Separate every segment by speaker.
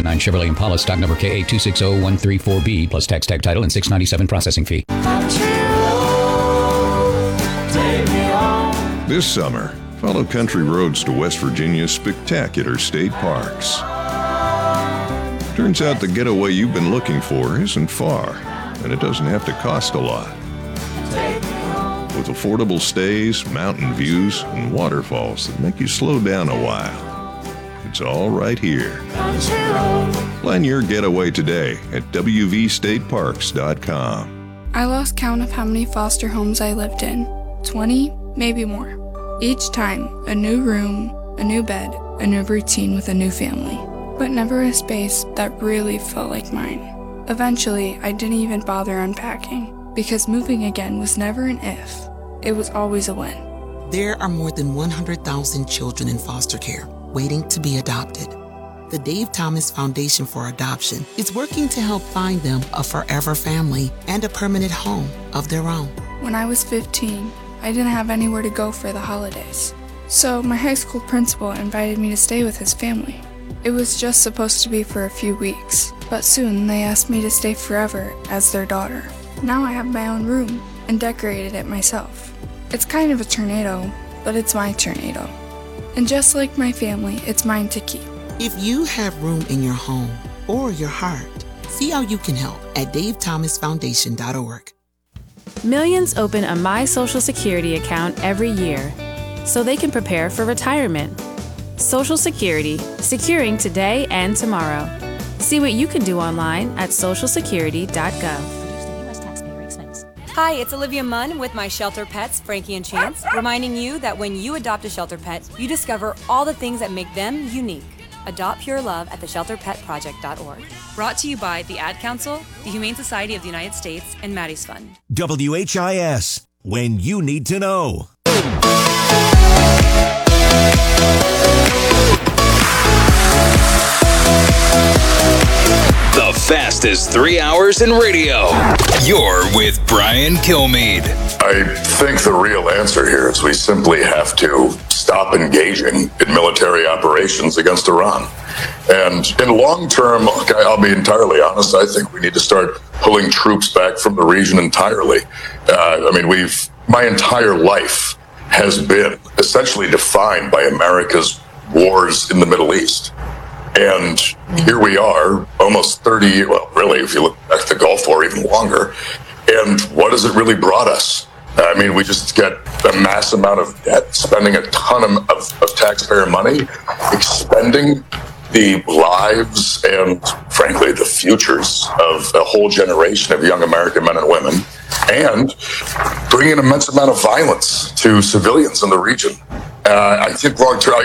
Speaker 1: 2009 Chevrolet Impala, stock number KA260134B, plus tax tag title and $697 processing fee.
Speaker 2: This summer, follow country roads to West Virginia's spectacular state parks. Turns out the getaway you've been looking for isn't far, and it doesn't have to cost a lot. With affordable stays, mountain views, and waterfalls that make you slow down a while. It's all right here. Plan your getaway today at wvstateparks.com.
Speaker 3: I lost count of how many foster homes I lived in. 20, maybe more. Each time, a new room, a new bed, a new routine with a new family. But never a space that really felt like mine. Eventually, I didn't even bother unpacking, because moving again was never an if. It was always a when.
Speaker 4: There are more than 100,000 children in foster care waiting to be adopted. The Dave Thomas Foundation for Adoption is working to help find them a forever family and a permanent home of their own.
Speaker 3: When I was 15, I didn't have anywhere to go for the holidays. So my high school principal invited me to stay with his family. It was just supposed to be for a few weeks, but soon they asked me to stay forever as their daughter. Now I have my own room and decorated it myself. It's kind of a tornado, but it's my tornado. And just like my family, it's mine to keep.
Speaker 4: If you have room in your home or your heart, see how you can help at davethomasfoundation.org.
Speaker 5: Millions open a My Social Security account every year so they can prepare for retirement. Social Security, securing today and tomorrow. See what you can do online at socialsecurity.gov.
Speaker 6: Hi, it's Olivia Munn with my shelter pets, Frankie and Chance, reminding you that when you adopt a shelter pet, you discover all the things that make them unique. Adopt Pure Love at theshelterpetproject.org. Brought to you by the Ad Council, the Humane Society of the United States, and Maddie's Fund.
Speaker 7: WHIS, when you need to know.
Speaker 8: The fastest 3 hours in radio. You're with Brian Kilmeade.
Speaker 9: I think the real answer here is we simply have to stop engaging in military operations against Iran. And in long term, I'll be entirely honest, I think we need to start pulling troops back from the region entirely. My entire life has been essentially defined by America's wars in the Middle East. And here we are, almost 30 years, well, really, if you look back at the Gulf War, even longer. And what has it really brought us? I mean, we just get a mass amount of debt, spending a ton of taxpayer money, expending the lives and, frankly, the futures of a whole generation of young American men and women, and bringing an immense amount of violence to civilians in the region. I think long term,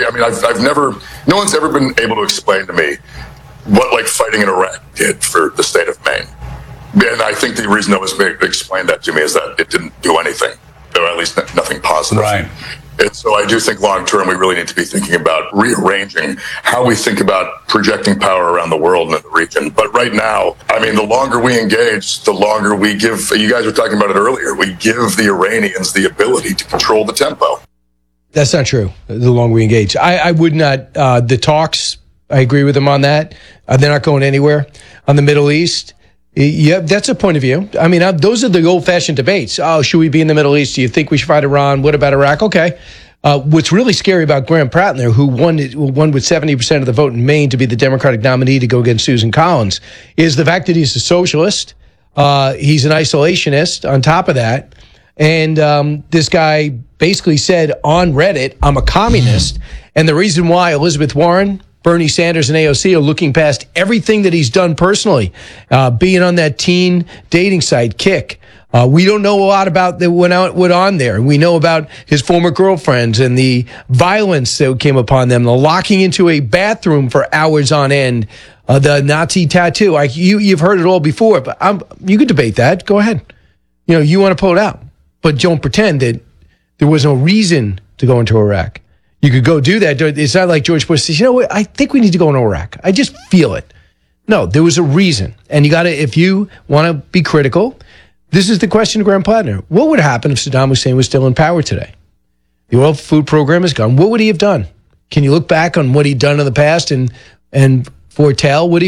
Speaker 9: no one's ever been able to explain to me what fighting in Iraq did for the state of Maine. And I think the reason no one's explained that to me is that it didn't do anything, or at least nothing positive.
Speaker 10: Right.
Speaker 9: And so I do think long term we really need to be thinking about rearranging how we think about projecting power around the world and in the region. But right now, the longer we engage, the longer we give, you guys were talking about it earlier, we give the Iranians the ability to control the tempo.
Speaker 10: That's not true. The longer we engage, I would not. The talks, I agree with them on that. They're not going anywhere on the Middle East. Yeah, that's a point of view. Those are the old-fashioned debates. Oh, should we be in the Middle East? Do you think we should fight Iran? What about Iraq? Okay. What's really scary about Graham Prattner, who won with 70% of the vote in Maine to be the Democratic nominee to go against Susan Collins, is the fact that he's a socialist. He's an isolationist on top of that. And this guy basically said on Reddit, I'm a communist. And the reason why Elizabeth Warren, Bernie Sanders, and AOC are looking past everything that he's done personally, being on that teen dating site, Kick. We don't know a lot about what went on there. We know about his former girlfriends and the violence that came upon them, the locking into a bathroom for hours on end, the Nazi tattoo. You've heard it all before, but you could debate that. Go ahead. You want to pull it out. But don't pretend that there was no reason to go into Iraq. You could go do that. It's not like George Bush says, I think we need to go into Iraq. I just feel it. No, there was a reason. And if you want to be critical, this is the question to Graham Prattner. What would happen if Saddam Hussein was still in power today? The oil food program is gone. What would he have done? Can you look back on what he'd done in the past and foretell what he